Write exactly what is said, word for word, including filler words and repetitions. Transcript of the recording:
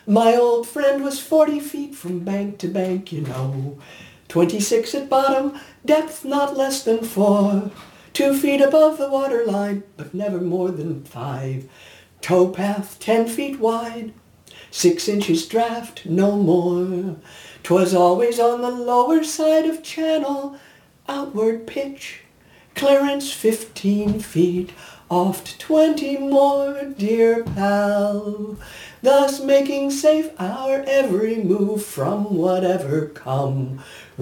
My old friend was forty feet from bank to bank, you know. Twenty-six at bottom, depth not less than four. Two feet above the water line, but never more than five. Towpath ten feet wide, six inches draft, no more. 'Twas always on the lower side of channel, outward pitch, clearance fifteen feet, oft twenty more, dear pal, thus making safe our every move from whatever come.